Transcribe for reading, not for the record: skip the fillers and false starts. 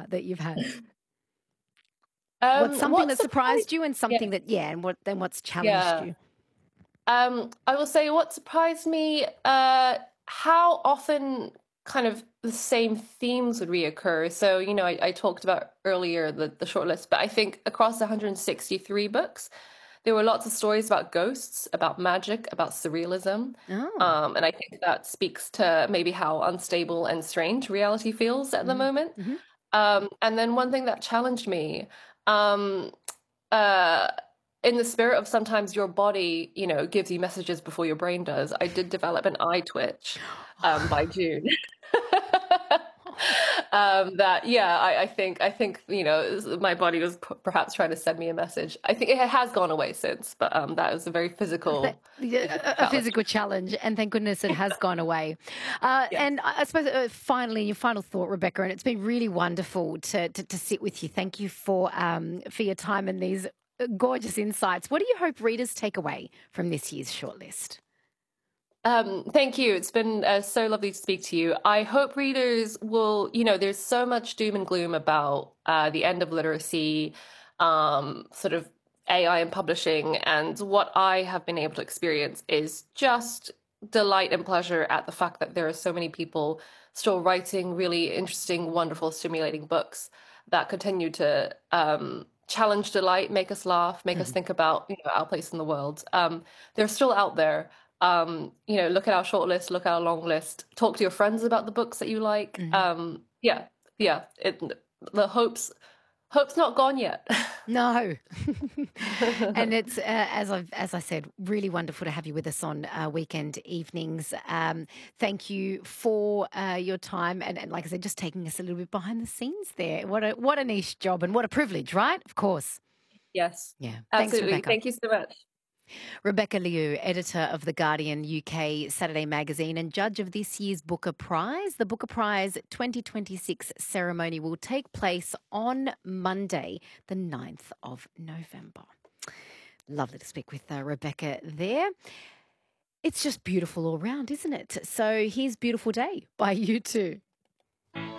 that you've had? What's something What that surprised? surprised you and Yeah, something that, and what's challenged yeah. you? I will say what surprised me, how often kind of the same themes would reoccur. So, I talked about earlier the shortlist, but I think across 163 books, there were lots of stories about ghosts, about magic, about surrealism. Oh. And I think that speaks to maybe how unstable and strange reality feels at the Mhm. moment. Mhm. And then one thing that challenged me, um, uh, in the spirit of sometimes your body, gives you messages before your brain does, I did develop an eye twitch by June. That yeah, I think my body was perhaps trying to send me a message. I think it has gone away since, but that was a very physical Yeah, a challenge. physical challenge, and thank goodness it has gone away. Yes. And I suppose finally, your final thought, Rebecca, and it's been really wonderful to sit with you. Thank you for your time and these gorgeous insights. What do you hope readers take away from this year's shortlist? Thank you. It's been so lovely to speak to you. I hope readers will, there's so much doom and gloom about the end of literacy, sort of AI and publishing. And what I have been able to experience is just delight and pleasure at the fact that there are so many people still writing really interesting, wonderful, stimulating books that continue to challenge delight, make us laugh, make us think about, our place in the world. They're still out there. Look at our short list, look at our long list, talk to your friends about the books that you like. Mhm. Yeah, yeah. The hope's not gone yet. No, and it's as I said, really wonderful to have you with us on weekend evenings. Thank you for your time and like I said, just taking us a little bit behind the scenes there. What a niche job and what a privilege, right? Of course. Yes, Yeah. Thanks, absolutely. Rebecca. Thank you so much. Rebecca Liu, editor of The Guardian UK Saturday magazine and judge of this year's Booker Prize. The Booker Prize 2026 ceremony will take place on Monday, the 9th of November. Lovely to speak with Rebecca there. It's just beautiful all round, isn't it? So here's Beautiful Day by U2.